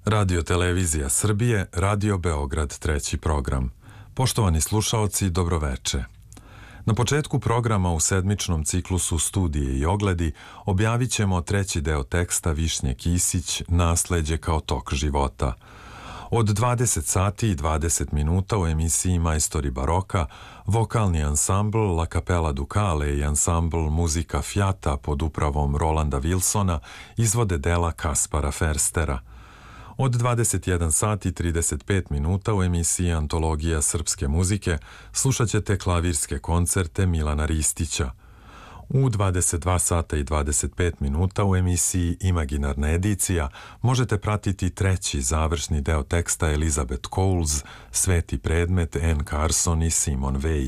Radio Televizija Srbije, Radio Beograd, treći program. Poštovani slušaoci, dobroveče. Na početku programa u sedmičnom ciklusu Studije i ogledi objavit ćemo treći deo teksta Višnje Kisić, Nasleđe kao tok života. Od 20 sati i 20 minuta u emisiji Majstori baroka, vokalni ansambl La Capella Ducale i ansambl Muzika Fjata pod upravom Rolanda Wilsona izvode dela Kaspara Ferstera. Od 21 sati i 35 minuta u emisiji Antologija srpske muzike slušat ćete klavirske koncerte Milana Ristića. U 22 sata i 25 minuta u emisiji Imaginarna edicija možete pratiti treći završni deo teksta Elizabeth Coles, Sveti predmet, Anne Carson i Simon Weil.